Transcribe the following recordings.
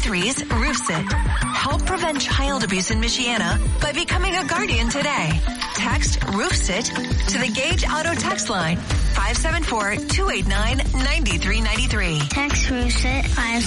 U93's RoofSit. Help prevent child abuse in Michiana by becoming a guardian today. Text RoofSit to the Gage Auto text line 574-289-9393. Text RoofSit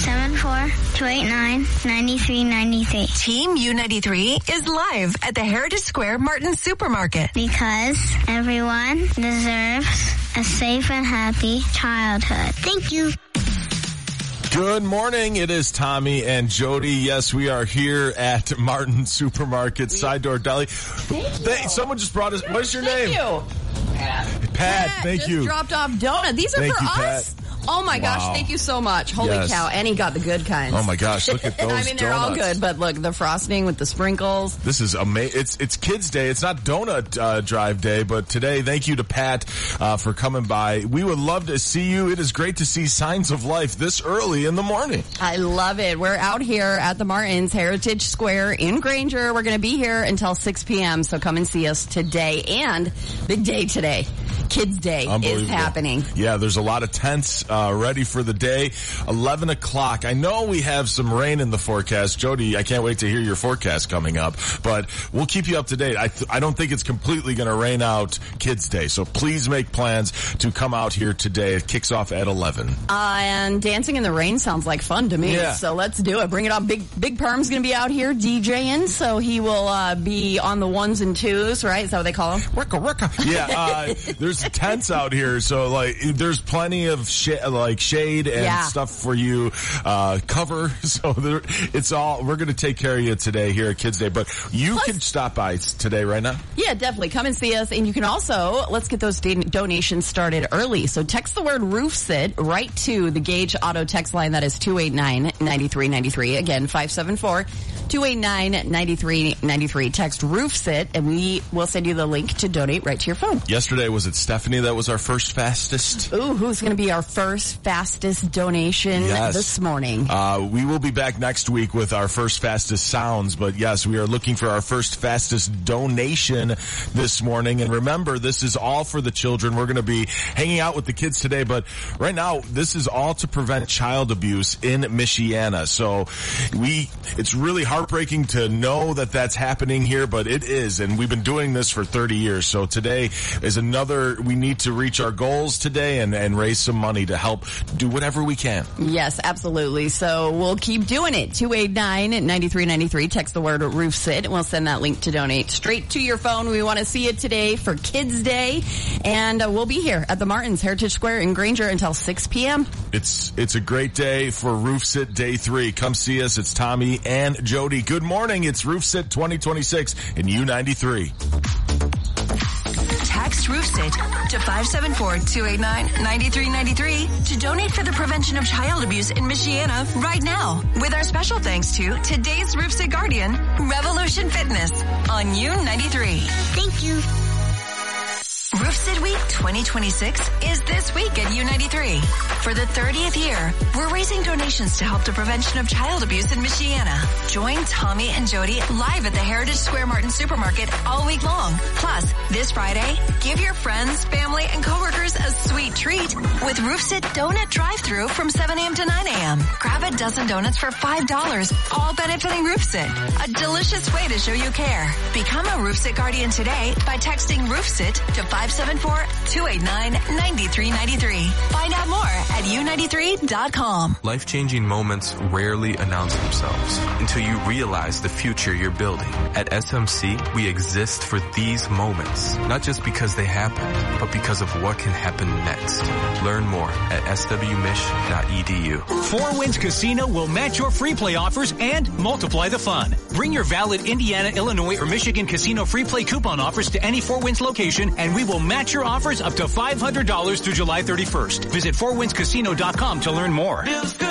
574-289-9393. Team U93 is live at the Heritage Square Martin Supermarket. Because everyone deserves a safe and happy childhood. Thank you. Good morning. It is Tommy and Jody. Yes, we are here at Martin Supermarket, Side Door Deli. Someone just brought us. What's your name? Thank you. Pat, thank you. Just dropped off donut. These are Thank for you, us. Pat. Oh my gosh, thank you so much. Holy cow. And he got the good kinds. Oh my gosh, look at those I mean, they're donuts. all good, but look, the frosting with the sprinkles. This is amazing. It's Kids Day. It's not Donut Drive Day, but today, thank you to Pat for coming by. We would love to see you. It is great to see signs of life this early in the morning. I love it. We're out here at the Martins Heritage Square in Granger. We're going to be here until 6 p.m., so come and see us today. And big day today. Kids Day is happening. Yeah, there's a lot of tents ready for the day. 11 o'clock. I know we have some rain in the forecast. Jody, I can't wait to hear your forecast coming up, but we'll keep you up to date. I don't think it's completely going to rain out Kids Day, so please make plans to come out here today. It kicks off at 11. And dancing in the rain sounds like fun to me, so let's do it. Bring it on. Big Perm's going to be out here DJing, so he will be on the ones and twos, right? Is that what they call him? Wicka. Yeah, there's tents out here, so like there's plenty of shade and stuff for you cover. So it's all, we're going to take care of you today here at Kids Day, but you can stop by today right now. Yeah, definitely come and see us, and you can also let's get those donations started early. So text the word RoofSit right to the Gage Auto text line. That is 289-9393. Again, 574-289-9393. Text RoofSit, and we will send you the link to donate right to your phone. Yesterday, was it Stephanie that was our first fastest? Ooh, who's going to be our first fastest donation this morning? We will be back next week with our first fastest sounds, but yes, we are looking for our first fastest donation this morning. And remember, this is all for the children. We're going to be hanging out with the kids today, but right now, this is all to prevent child abuse in Michiana. So it's really heartbreaking to know that that's happening here, but it is, and we've been doing this for 30 years. So today is we need to reach our goals today and raise some money to help do whatever we can. Yes, absolutely. So we'll keep doing it. 289-9393. Text the word RoofSit, and we'll send that link to donate straight to your phone. We want to see you today for Kids Day, and we'll be here at the Martins Heritage Square in Granger until 6 p.m. It's a great day for RoofSit Day 3. Come see us. It's Tommy and Jody. Good morning. It's RoofSit 2026 in U93. Text RoofSit to 574-289-9393 to donate for the prevention of child abuse in Michiana right now. With our special thanks to today's RoofSit guardian, Revolution Fitness on U93. Thank you. RoofSit Week 2026 is this week at U93. For the 30th year, we're raising donations to help the prevention of child abuse in Michiana. Join Tommy and Jody live at the Heritage Square Martin Supermarket all week long. Plus, this Friday, give your friends, family, and coworkers a sweet treat with RoofSit Donut Drive-Thru from 7 a.m. to 9 a.m. Grab a dozen donuts for $5, all benefiting RoofSit. A delicious way to show you care. Become a RoofSit guardian today by texting RoofSit to 574-289-9393. Find out more at U93.com. Life-changing moments rarely announce themselves until you realize the future you're building. At SMC, we exist for these moments, not just because they happened, but because of what can happen next. Learn more at swmich.edu. Four Winds Casino will match your free play offers and multiply the fun. Bring your valid Indiana, Illinois, or Michigan casino free play coupon offers to any Four Winds location, and we will match your offers up to $500 through July 31st. Visit fourwindscasino.com to learn more.